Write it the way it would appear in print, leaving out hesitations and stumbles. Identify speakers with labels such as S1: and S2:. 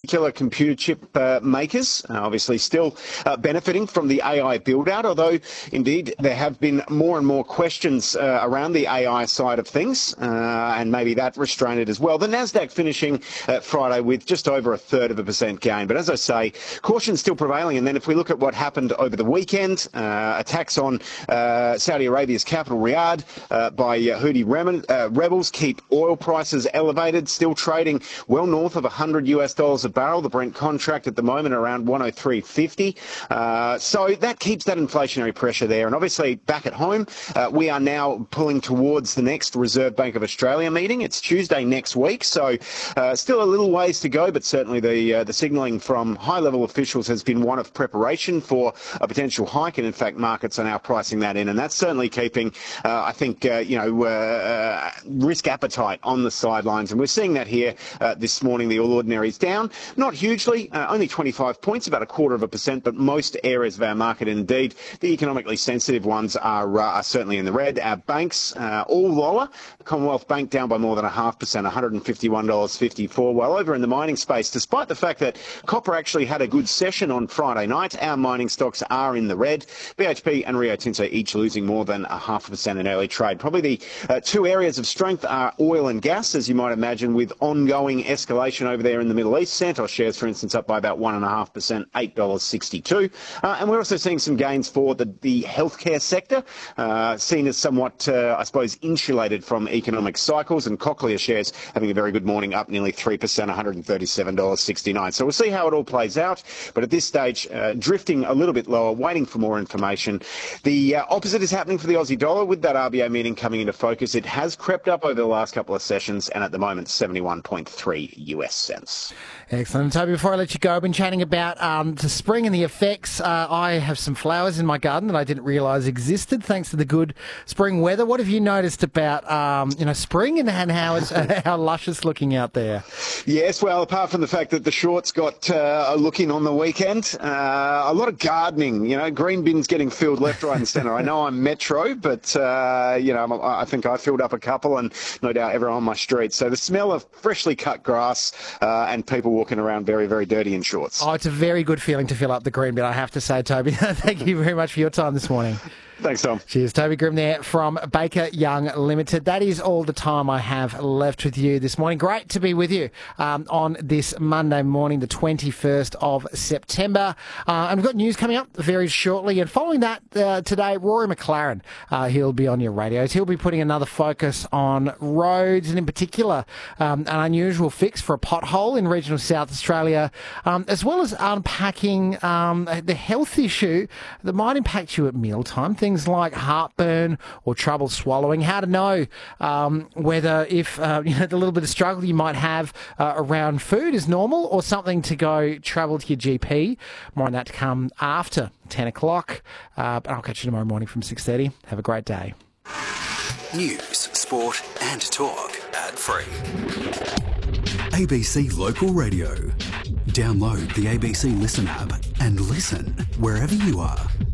S1: particular computer chip makers, obviously still benefiting from the AI build-out, although indeed there have been more and more questions around the AI side of things, and maybe that restrained it as well. The Nasdaq finishing Friday with just over 1/3% gain. But as I say, caution still prevailing. And then if we look at what happened over the weekend, attacks on Saudi Arabia's capital Riyadh by Houthi rebels keep oil prices elevated, still trading well north of $100 a barrel. The Brent contract at the moment around 103.50. So that keeps that inflationary pressure there. And obviously back at home, we are now pulling towards the next Reserve Bank of Australia meeting. It's Tuesday next week, so still a little ways to go, but certainly the signalling from high-level officials has been one of preparation for a potential hike, and in fact markets are now pricing that in, and that's certainly keeping, I think, risk appetite on the sidelines, and we're seeing that here this morning. The All Ordinaries down, not hugely, only 25 points, about 1/4%, but most areas of our market, indeed the economically sensitive ones, are certainly in the red. Our banks all lower. Commonwealth Bank down by more than 0.5%, $151.54. While over in the mining space, despite the fact that copper actually had a good session on Friday night, our mining stocks are in the red. BHP and Rio Tinto each losing more than 0.5% in early trade. Probably the two areas of strength are oil and gas, as you might imagine, with ongoing escalation over there in the Middle East. Santos shares, for instance, up by about 1.5%, $8.62. And we're also seeing some gains for the healthcare sector, seen as somewhat, I suppose, insulated from economic cycles, and Cochlear shares having a very good morning, up nearly 3%, $137.69. So we'll see how it all plays out, but at this stage, drifting a little bit lower, waiting for more information. The opposite is happening for the Aussie dollar, with that RBA meeting coming into focus. It has crept up over the last couple of sessions, and at the moment, 71.3 US cents.
S2: Excellent. Toby, before I let you go, I've been chatting about the spring and the effects. I have some flowers in my garden that I didn't realise existed, thanks to the good spring weather. What have you noticed about spring and how it's how lush it's looking out there?
S1: Yes, well, apart from the fact that the shorts got a look in on the weekend, a lot of gardening, green bins getting filled left, right and centre. I know I'm metro, but, I think I filled up a couple, and no doubt everyone on my street. So the smell of freshly cut grass and people walking around very, very dirty in shorts.
S2: Oh, it's a very good feeling to fill up the green bin, I have to say, Toby. Thank you very much for your time this morning.
S1: Thanks, Tom.
S2: Cheers. Toby Grimm there from Baker Young Limited. That is all the time I have left with you this morning. Great to be with you on this Monday morning, the 21st of September. And we've got news coming up very shortly. And following that, today, Rory McLaren, he'll be on your radios. He'll be putting another focus on roads, and in particular, an unusual fix for a pothole in regional South Australia, as well as unpacking the health issue that might impact you at mealtime. Things like heartburn or trouble swallowing. How to know whether if the little bit of struggle you might have around food is normal or something to go travel to your GP. More on that to come after 10 o'clock. But I'll catch you tomorrow morning from 6:30. Have a great day.
S3: News, sport and talk. Ad-free. ABC Local Radio. Download the ABC Listen app and listen wherever you are.